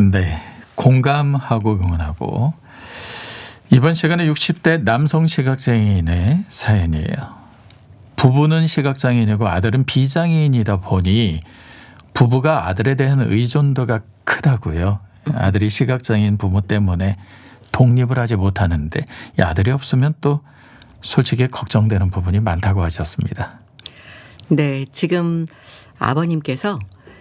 네, 공감하고 응원하고 이번 시간에 60대 남성 시각장애인의 사연이에요. 부부는 시각장애인이고 아들은 비장애인이다 보니 부부가 아들에 대한 의존도가 크다고요. 아들이 시각장애인 부모 때문에 독립을 하지 못하는데 이 아들이 없으면 또 솔직히 걱정되는 부분이 많다고 하셨습니다. 네, 지금 아버님께서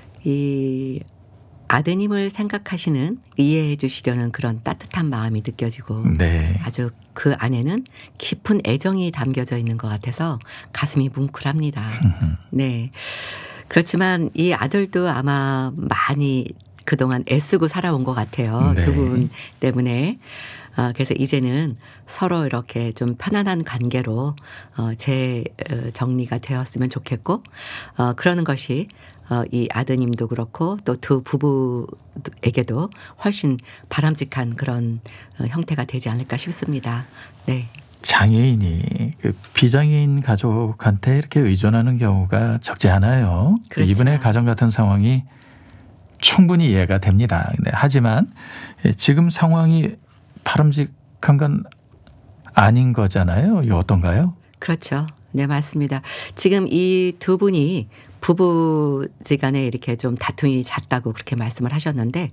이 아드님을 생각하시는 이해해 주시려는 그런 따뜻한 마음이 느껴지고 네. 아주 그 안에는 깊은 애정이 담겨져 있는 것 같아서 가슴이 뭉클합니다. 네. 그렇지만 이 아들도 아마 많이 그동안 애쓰고 살아온 것 같아요. 네. 두 분 때문에. 그래서 이제는 서로 이렇게 좀 편안한 관계로 정리가 되었으면 좋겠고 그러는 것이 이 아드님도 그렇고 또 두 부부에게도 훨씬 바람직한 그런 형태가 되지 않을까 싶습니다. 네. 장애인이 그 비장애인 가족한테 이렇게 의존하는 경우가 적지 않아요. 그렇죠. 이분의 가정 같은 상황이 충분히 이해가 됩니다. 네, 하지만 지금 상황이 바람직한 건 아닌 거잖아요. 이거 어떤가요? 그렇죠. 네, 맞습니다. 지금 이 두 분이 부부지간에 이렇게 좀 다툼이 잦다고 그렇게 말씀을 하셨는데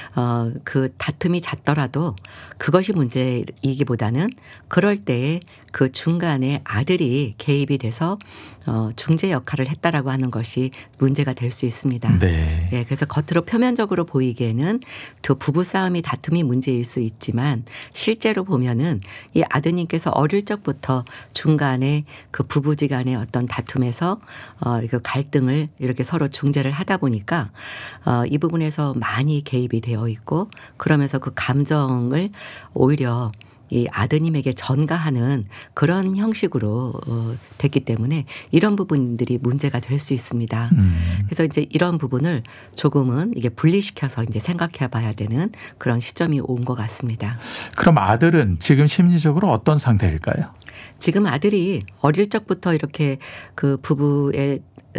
그 다툼이 잦더라도 그것이 문제이기보다는 그럴 때에 그 중간에 아들이 개입이 돼서 중재 역할을 했다라고 하는 것이 문제가 될 수 있습니다. 네. 예, 그래서 겉으로 표면적으로 보이기에는 두 부부 싸움이 다툼이 문제일 수 있지만 실제로 보면은 이 아드님께서 어릴 적부터 중간에 그 부부지간의 어떤 다툼에서 그 갈등을 이렇게 서로 중재를 하다 보니까 이 부분에서 많이 개입이 되어 있고 그러면서 그 감정을 오히려 이 아드님에게 전가하는 그런 형식으로 됐기 때문에 이런 부분들이 문제가 될 수 있습니다. 그래서 이제 이런 부분을 조금은 이게 분리시켜서 이제 생각해 봐야 되는 그런 시점이 온 것 같습니다. 그럼 아들은 지금 심리적으로 어떤 상태일까요? 지금 아들이 어릴 적부터 이렇게 그 부부의